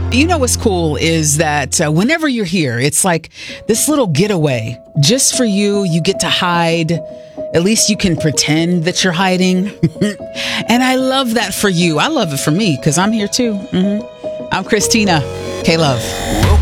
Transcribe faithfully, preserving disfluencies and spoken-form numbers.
You know what's cool is that uh, whenever you're here, it's like this little getaway just for you. You get to hide. At least you can pretend that you're hiding. And I love that for you. I love it for me because I'm here too. Mm-hmm. I'm Christina K. Love.